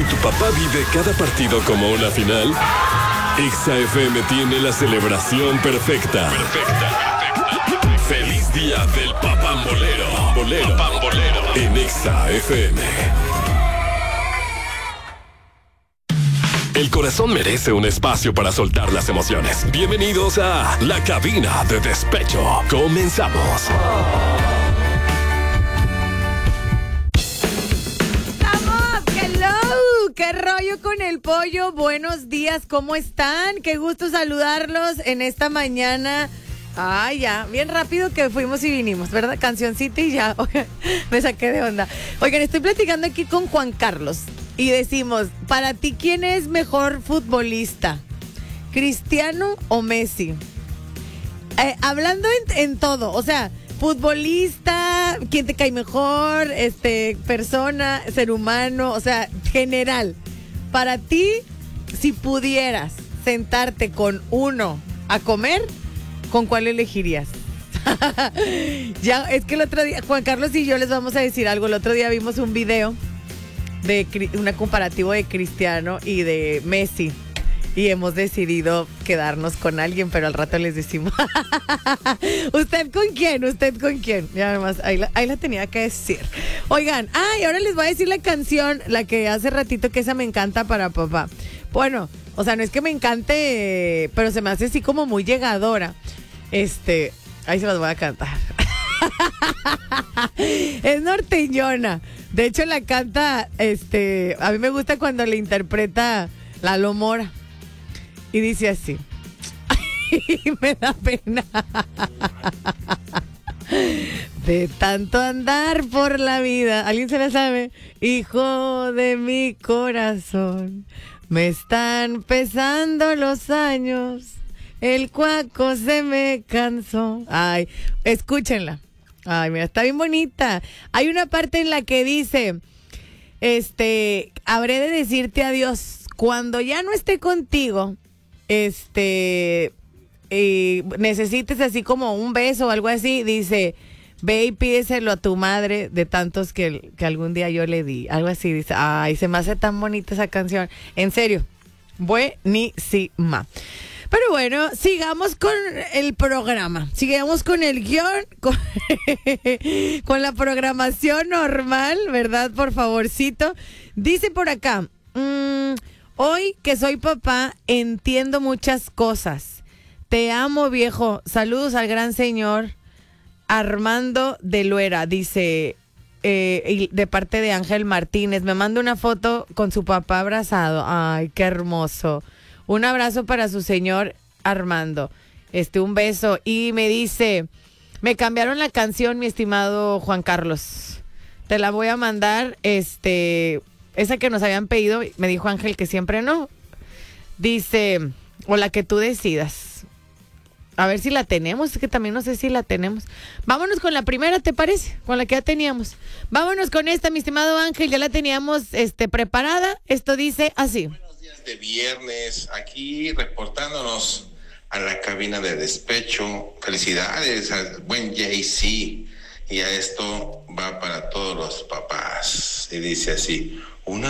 tu papá vive cada partido como una final, Exa FM tiene la celebración perfecta. Feliz día del papambolero. Papambolero. En Exa FM. El corazón merece un espacio para soltar las emociones. Bienvenidos a La Cabina de Despecho. Comenzamos. ¿Qué rollo con el pollo? Buenos días, ¿cómo están? Qué gusto saludarlos en esta mañana. Ay, ya, bien rápido que fuimos y vinimos, ¿verdad? Cancioncita y ya, me saqué de onda. Oigan, estoy platicando aquí con Juan Carlos y decimos, para ti, ¿quién es mejor futbolista? ¿Cristiano o Messi? Hablando en todo, o sea, futbolista, quién te cae mejor, persona, ser humano, o sea, general. Para ti, si pudieras sentarte con uno a comer, ¿con cuál elegirías? Ya, es que el otro día, Juan Carlos y yo les vamos a decir algo. El otro día vimos un video de una comparativo de Cristiano y de Messi. Y hemos decidido quedarnos con alguien, pero al rato les decimos. ¿Usted con quién? ¿Usted con quién? Ya nomás, ahí la tenía que decir. Oigan, y ahora les voy a decir la canción, la que hace ratito que esa me encanta para papá. Bueno, o sea, no es que me encante, pero se me hace así como muy llegadora. Ahí se las voy a cantar. Es norteñona. De hecho, la canta, a mí me gusta cuando le interpreta Lalo Mora. Y dice así. Me da pena. De tanto andar por la vida. ¿Alguien se la sabe? Hijo de mi corazón, me están pesando los años. El cuaco se me cansó. Ay, escúchenla. Ay, mira, está bien bonita. Hay una parte en la que dice, habré de decirte adiós cuando ya no esté contigo. Necesites así como un beso o algo así, dice, ve y pídeselo a tu madre de tantos que algún día yo le di, algo así, dice. Ay, se me hace tan bonita esa canción, en serio, buenísima. Pero bueno, sigamos con el programa, sigamos con el guión, con la programación normal, ¿verdad? Por favorcito. Dice por acá, hoy que soy papá, entiendo muchas cosas. Te amo, viejo. Saludos al gran señor Armando de Luera, dice, de parte de Ángel Martínez. Me manda una foto con su papá abrazado. Ay, qué hermoso. Un abrazo para su señor Armando. Un beso. Y me dice, me cambiaron la canción, mi estimado Juan Carlos. Te la voy a mandar, esa que nos habían pedido, me dijo Ángel que siempre no. Dice, o la que tú decidas. A ver si la tenemos, es que también no sé si la tenemos. Vámonos con la primera, ¿te parece? Con la que ya teníamos. Vámonos con esta, mi estimado Ángel, ya la teníamos preparada. Esto dice así. Buenos días de viernes, aquí reportándonos a la cabina de despecho. Felicidades al buen JC. Y a esto va para todos los papás. Y dice así,